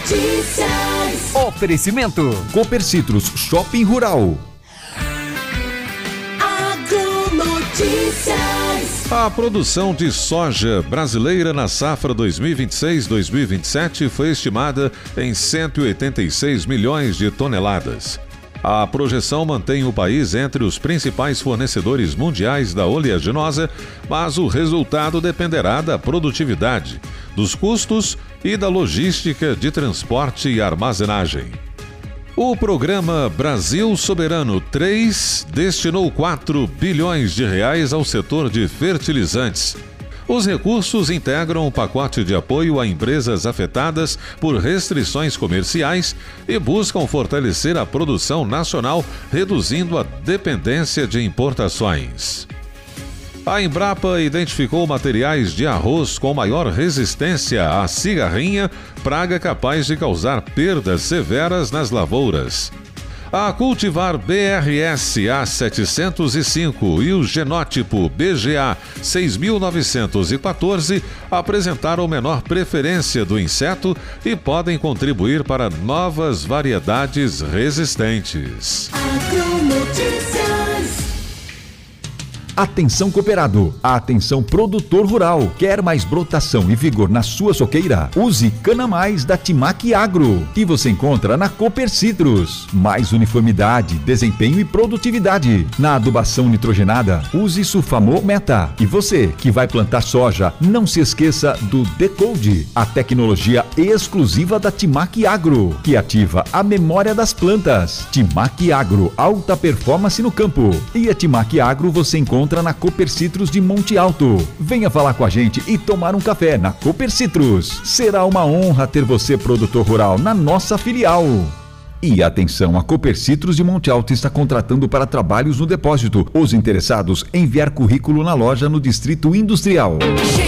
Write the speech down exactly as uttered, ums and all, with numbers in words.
Notícias. Oferecimento Copercitros Shopping Rural. Agronotícias. A produção de soja brasileira na safra dois mil e vinte e seis dois mil e vinte e sete foi estimada em cento e oitenta e seis milhões de toneladas. A projeção mantém o país entre os principais fornecedores mundiais da oleaginosa, mas o resultado dependerá da produtividade, dos custos e da logística de transporte e armazenagem. O programa Brasil Soberano três destinou quatro bilhões de reais ao setor de fertilizantes. Os recursos integram um pacote de apoio a empresas afetadas por restrições comerciais e buscam fortalecer a produção nacional, reduzindo a dependência de importações. A Embrapa identificou materiais de arroz com maior resistência à cigarrinha, praga capaz de causar perdas severas nas lavouras. A cultivar B R S A setecentos e cinco e o genótipo B G A seis mil novecentos e quatorze apresentaram menor preferência do inseto e podem contribuir para novas variedades resistentes. Agronotícias. Atenção cooperado, atenção produtor rural. Quer mais brotação e vigor na sua soqueira? Use Cana Mais da Timac Agro, que você encontra na Copercitros. Mais uniformidade, desempenho e produtividade. Na adubação nitrogenada, use Sulfamol Meta. E você que vai plantar soja, não se esqueça do Decode, a tecnologia exclusiva da Timac Agro, que ativa a memória das plantas. Timac Agro, alta performance no campo. E a Timac Agro você encontra na Copercitros de Monte Alto. Venha falar com a gente e tomar um café na Copercitros. Será uma honra ter você, produtor rural, na nossa filial. E atenção, a Copercitros de Monte Alto está contratando para trabalhos no depósito. Os interessados, enviar currículo na loja no Distrito Industrial.